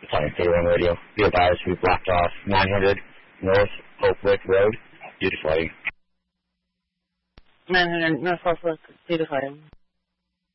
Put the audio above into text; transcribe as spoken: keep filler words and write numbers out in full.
Sorry, K one Radio. Be advised, we've blocked off nine hundred North Oakwood Road. Due to flooding. nine hundred North Oakwood, due to flooding.